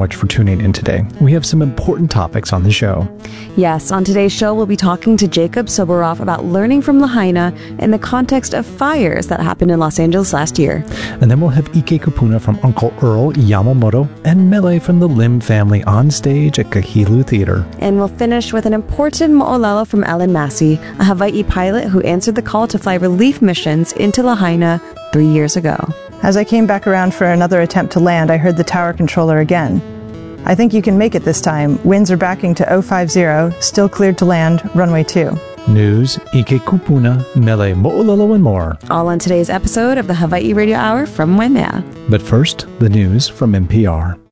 much for tuning in today. We have some important topics on the show. Yes, on today's show, we'll be talking to Jacob Soboroff about learning from Lahaina in the context of fires that happened in Los Angeles last year. And then we'll have Ike Kupuna from Uncle Earl Yamamoto and Mele from the Lim family on stage at Kahilu Theater. And we'll finish with an important mo'olelo from Ellen Massey, a Hawaii pilot who answered the call to fly relief missions into Lahaina 3 years ago. As I came back around for another attempt to land, I heard the tower controller again. I think you can make it this time. Winds are backing to 050, still cleared to land, runway 2. News, Ike Kupuna, Mele Mo'olelo, and more. All on today's episode of the Hawaii Radio Hour from Waimea. But first, the news from NPR.